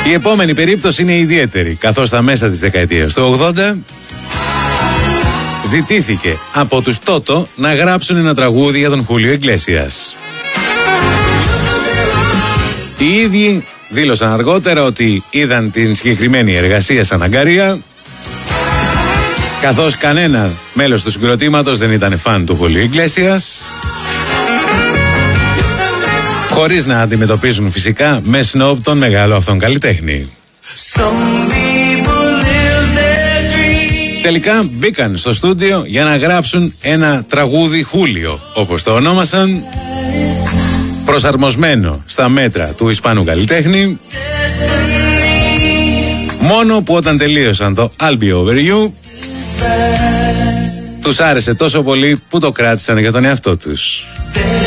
Η επόμενη περίπτωση είναι ιδιαίτερη, καθώς στα μέσα της δεκαετίας του 80 ζητήθηκε από τους Τότο να γράψουν ένα τραγούδι για τον Χούλιο Ιγκλέσιας. Οι ίδιοι δήλωσαν αργότερα ότι είδαν την συγκεκριμένη εργασία σαν αγκαρία, καθώς κανένα μέλος του συγκροτήματος δεν ήταν φαν του Χούλιο Ιγκλέσιας, χωρίς να αντιμετωπίζουν φυσικά με σνόμπ τον μεγάλο αυτόν καλλιτέχνη. Τελικά μπήκαν στο στούντιο για να γράψουν ένα τραγούδι Χούλιο, όπως το ονόμασαν, προσαρμοσμένο στα μέτρα του Ισπανού καλλιτέχνη, μόνο που όταν τελείωσαν το I'll Be Over You τους άρεσε τόσο πολύ που το κράτησαν για τον εαυτό τους.